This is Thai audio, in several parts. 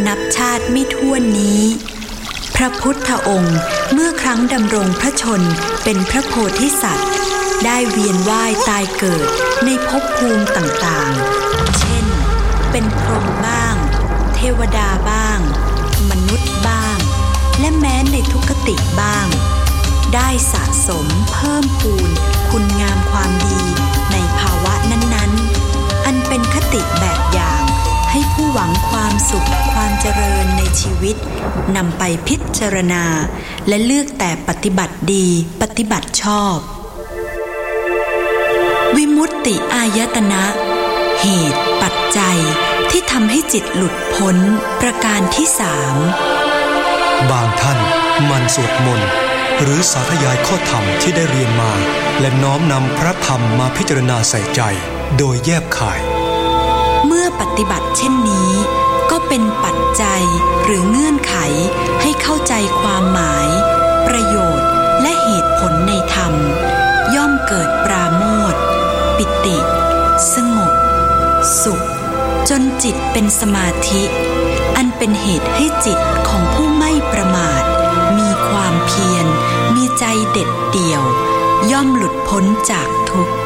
นับชาติไม่ถ้วนนี้พระพุทธองค์เมื่อครั้งดำรงพระชนเป็นพระโพธิสัตว์ได้เวียนว่ายตายเกิดในภพภูมิต่างๆเช่นเป็นพรหมบ้างเทวดาบ้างมนุษย์บ้างและแม้ในทุกขติบ้างได้สะสมเพิ่มพูนคุณงามความดีในภาวะนั้นๆอันเป็นคติแบบอย่างให้ผู้หวังความสุขความเจริญในชีวิตนำไปพิจารณาและเลือกแต่ปฏิบัติดีปฏิบัติชอบวิมุตติอายตนะเหตุปัจจัยที่ทำให้จิตหลุดพ้นประการที่3 บางท่านมันสวดมนต์หรือสาธยายข้อธรรมที่ได้เรียนมาและน้อมนำพระธรรมมาพิจารณาใส่ใจโดยแยบคายเมื่อปฏิบัติเช่นนี้ก็เป็นปัจจัยหรือเงื่อนไขให้เข้าใจความหมายประโยชน์และเหตุผลในธรรมย่อมเกิดปราโมทย์ปิติสงบสุขจนจิตเป็นสมาธิอันเป็นเหตุให้จิตของผู้ไม่ประมาทมีความเพียรมีใจเด็ดเดี่ยวย่อมหลุดพ้นจากทุกข์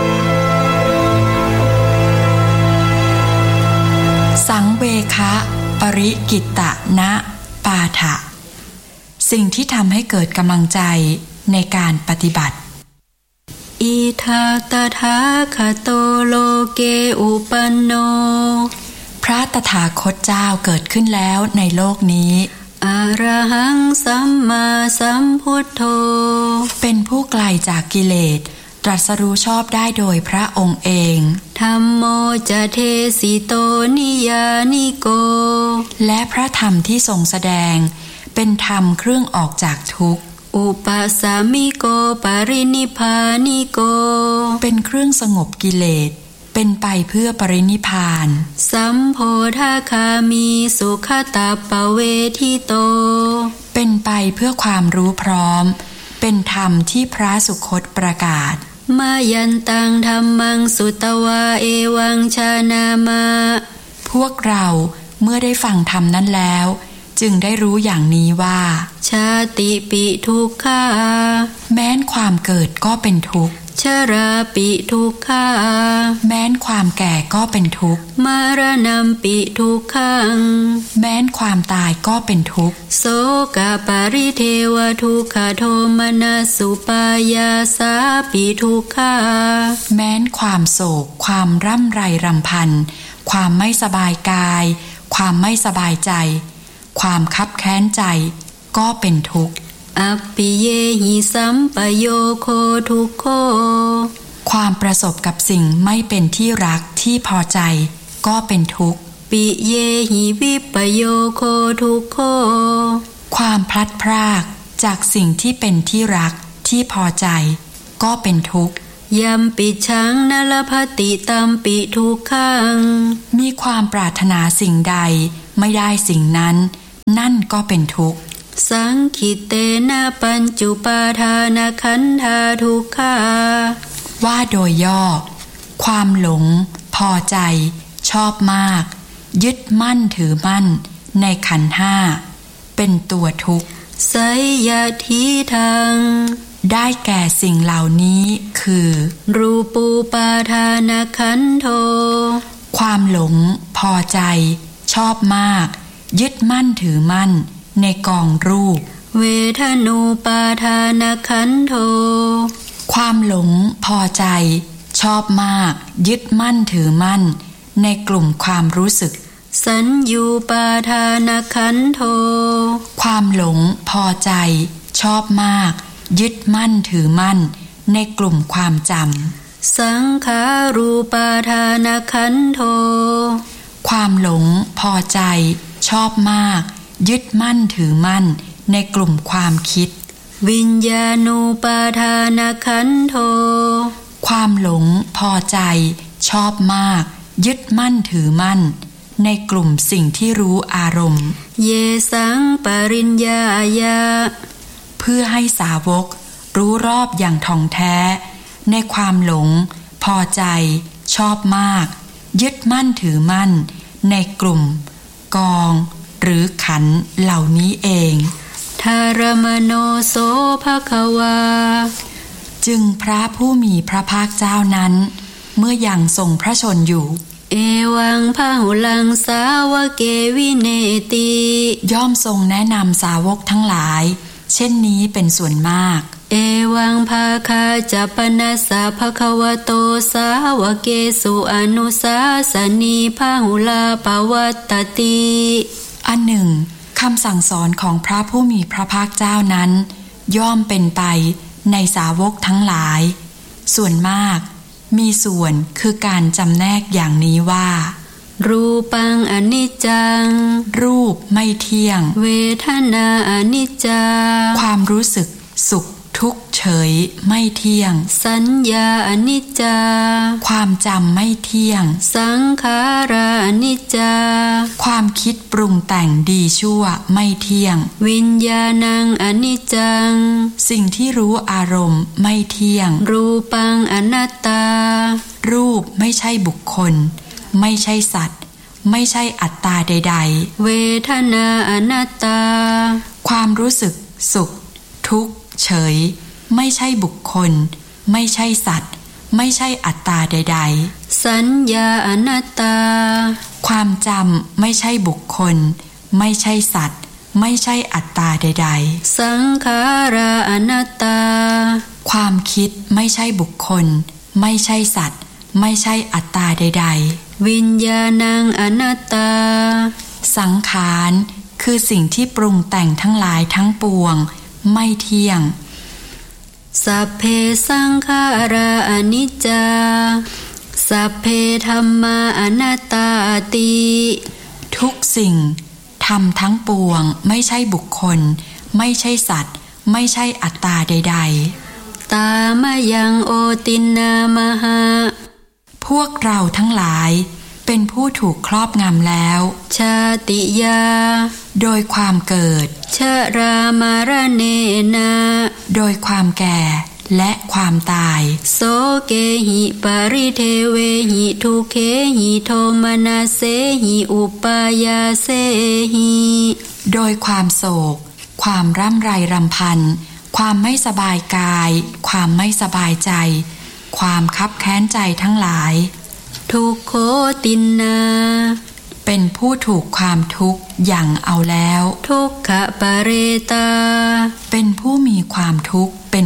สังเวคะปริกิตตนะปาฐะสิ่งที่ทำให้เกิดกำลังใจในการปฏิบัติอิทาตถาคโตโลเกอุปันโนพระตถาคตเจ้าเกิดขึ้นแล้วในโลกนี้อะระหังสัมมาสัมพุทโธเป็นผู้ไกลจากกิเลสตรัสรู้ชอบได้โดยพระองค์เองธัมโมจะเทสิโตนิยานิโกและพระธรรมที่ทรงแสดงเป็นธรรมเครื่องออกจากทุกข์อุปสามิโกปรินิพพานิโกเป็นเครื่องสงบกิเลสเป็นไปเพื่อปรินิพพานสัมโพธาคามีสุขตาปเวทิโตเป็นไปเพื่อความรู้พร้อมเป็นธรรมที่พระสุคตประกาศมายันตังธัมมังสุตวาเอวังชานามะพวกเราเมื่อได้ฟังธรรมนั้นแล้วจึงได้รู้อย่างนี้ว่าชาติปิทุกขาแม้นความเกิดก็เป็นทุกข์ชราปิทุกขาแม้นความแก่ก็เป็นทุกข์มรณะปิทุกขังแม้นความตายก็เป็นทุกข์โสกปริเทวทุกขโทมนัสสุปายาสาปิทุกขาแม้นความโศกความร่ำไรรำพันความไม่สบายกายความไม่สบายใจความคับแค้นใจก็เป็นทุกข์อัปปิเยหิสัมปโยโคทุกโขความประสบกับสิ่งไม่เป็นที่รักที่พอใจก็เป็นทุกข์ปิเยหิวิปโยโคทุกโขความพลัดพรากจากสิ่งที่เป็นที่รักที่พอใจก็เป็นทุกข์ยัมปิชังนลภติตัมปิทุกขังมีความปรารถนาสิ่งใดไม่ได้สิ่งนั้นนั่นก็เป็นทุกข์สังคิเตนะปัญจุปาทานขันธาทุกขาว่าโดยย่อความหลงพอใจชอบมากยึดมั่นถือมั่นในขันธ์ห้าเป็นตัวทุกข์ไสยทิทังได้แก่สิ่งเหล่านี้คือรูปูปาทานขันโธความหลงพอใจชอบมากยึดมั่นถือมั่นในกองรูปเวทนูปาทานขันโธความหลงพอใจชอบมากยึดมั่นถือมั่นในกลุ่มความรู้สึกสัญญูปาทานขันโธความหลงพอใจชอบมากยึดมั่นถือมั่นในกลุ่มความจำสังขารูปาทานขันโธความหลงพอใจชอบมากยึดมั่นถือมั่นในกลุ่มความคิดวิญญาณูปาทานขันโธความหลงพอใจชอบมากยึดมั่นถือมั่นในกลุ่มสิ่งที่รู้อารมณ์เยสังปริญญายะเพื่อให้สาวกรู้รอบอย่างท่องแท้ในความหลงพอใจชอบมากยึดมั่นถือมั่นในกลุ่มกองหรือขันธ์เหล่านี้เองทารมโนโสภควาจึงพระผู้มีพระภาคเจ้านั้นเมื่อยังทรงพระชนอยู่เอวังพหุลังสาวเกวิเนติย่อมทรงแนะนำสาวกทั้งหลายเช่นนี้เป็นส่วนมากเอวังภาคาจัปนัสสะภควโตสาวเกสุอนุสาสนีพหุลาปวัตตติอันหนึ่งคำสั่งสอนของพระผู้มีพระภาคเจ้านั้นย่อมเป็นไปในสาวกทั้งหลายส่วนมากมีส่วนคือการจำแนกอย่างนี้ว่ารูปังอนิจจังรูปไม่เที่ยงเวทนาอนิจจาความรู้สึกสุขทุกข์เฉยไม่เที่ยงสัญญาอนิจจาความจำไม่เที่ยงสังขาราอนิจจาความคิดปรุงแต่งดีชั่วไม่เที่ยงวิญญาณังอนิจจังสิ่งที่รู้อารมณ์ไม่เที่ยงรูปังอนัตตารูปไม่ใช่บุคคลไม่ใช่สัตว์ไม่ใช่อัตตาใดๆเวทนาอนัตตาความรู้สึกสุขทุกข์เฉยไม่ใช่บุคคลไม่ใช่สัตว์ไม่ใช่อัตตาใดๆสัญญาอนัตตาความจำไม่ใช่บุคคลไม่ใช่สัตว์ไม่ใช่อัตตาใดๆสังขาราอนัตตาความคิดไม่ใช่บุคคลไม่ใช่สัตว์ไม่ใช่อัตตาใดๆวิญญาณังอนัตตาสังขารคือสิ่งที่ปรุงแต่งทั้งหลายทั้งปวงไม่เที่ยงสัพเพสังขาราอนิจจาสัพเพธัมมาอนัตตาติทุกสิ่งธรรมทั้งปวงไม่ใช่บุคคลไม่ใช่สัตว์ไม่ใช่อัตตาใดๆตามยังโอตินนามหาพวกเราทั้งหลายเป็นผู้ถูกครอบงำแล้วชาติยาโดยความเกิดชรามารเนนะโดยความแก่และความตายโสเกหิปริเทเวหิทุเคหิโทมนาเสหิอุปายาเสหิโดยความโศกความร่ำไรรำพันความไม่สบายกายความไม่สบายใจความคับแค้นใจทั้งหลายทุกโขตินนาเป็นผู้ถูกความทุกข์อย่างเอาแล้วทุกขปะเรตาเป็นผู้มีความทุกข์